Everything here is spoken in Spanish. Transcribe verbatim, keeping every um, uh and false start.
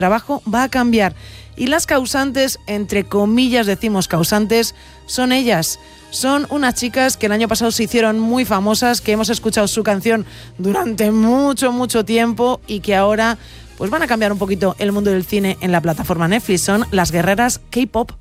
trabajo va a cambiar. Y las causantes, entre comillas decimos causantes, son ellas. Son unas chicas que el año pasado se hicieron muy famosas, que hemos escuchado su canción durante mucho, mucho tiempo y que ahora pues van a cambiar un poquito el mundo del cine en la plataforma Netflix. Son las guerreras K-pop.